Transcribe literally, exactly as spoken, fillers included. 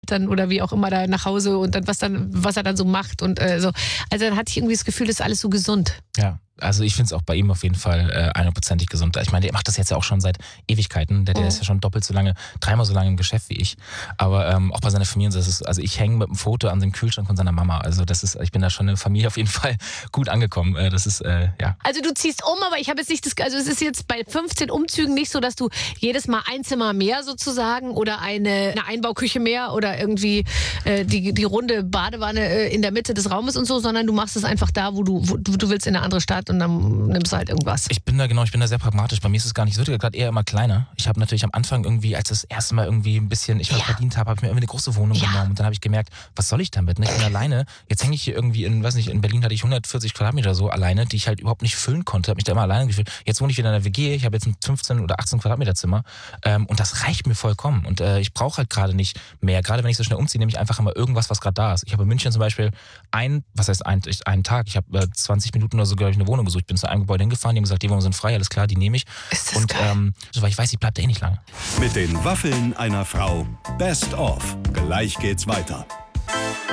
Eltern oder wie auch immer da nach Hause und dann was dann, was er dann so macht und äh, so. Also dann hatte ich irgendwie das Gefühl, das ist alles so gesund. Ja. Also ich finde es auch bei ihm auf jeden Fall äh, hundertprozentig gesund. Ich meine, der macht das jetzt ja auch schon seit Ewigkeiten. Der, der Mhm. ist ja schon doppelt so lange, dreimal so lange im Geschäft wie ich. Aber ähm, auch bei seiner Familie, das ist, also ich hänge mit einem Foto an dem Kühlschrank von seiner Mama. Also das ist, ich bin da schon in der Familie auf jeden Fall gut angekommen. Äh, das ist, äh, ja. Also du ziehst um, aber ich habe jetzt nicht das, also es ist jetzt bei fünfzehn Umzügen nicht so, dass du jedes Mal ein Zimmer mehr sozusagen oder eine, eine Einbauküche mehr oder irgendwie äh, die, die runde Badewanne äh, in der Mitte des Raumes und so, sondern du machst es einfach da, wo du, wo du, du willst in eine andere Stadt und dann nimmst du halt irgendwas. Ich bin da genau, ich bin da sehr pragmatisch. Bei mir ist es gar nicht so, gerade eher immer kleiner. Ich habe natürlich am Anfang irgendwie, als das erste Mal irgendwie ein bisschen, ich was Ja. verdient habe, habe ich mir irgendwie eine große Wohnung Ja. genommen und dann habe ich gemerkt, was soll ich damit? Ne? Ich bin alleine. Jetzt hänge ich hier irgendwie in, weiß nicht, in Berlin hatte ich hundertvierzig Quadratmeter so alleine, die ich halt überhaupt nicht füllen konnte. Habe mich da immer alleine gefühlt. Jetzt wohne ich wieder in einer W G. Ich habe jetzt ein fünfzehn oder achtzehn Quadratmeter Zimmer ähm, und das reicht mir vollkommen. Und äh, ich brauche halt gerade nicht mehr. Gerade wenn ich so schnell umziehe, nehme ich einfach immer irgendwas, was gerade da ist. Ich habe in München zum Beispiel ein, was heißt ein, einen Tag. Ich habe äh, zwanzig Minuten oder so, glaube ich, eine Wohnung gesucht. Ich bin zu einem Gebäude hingefahren, die haben gesagt, die Wohnungen sind frei, alles klar, die nehme ich. Ist das und geil. ähm, so, weil ich weiß, ich bleibe da eh nicht lange. Mit den Waffeln einer Frau. Best of. Gleich geht's weiter.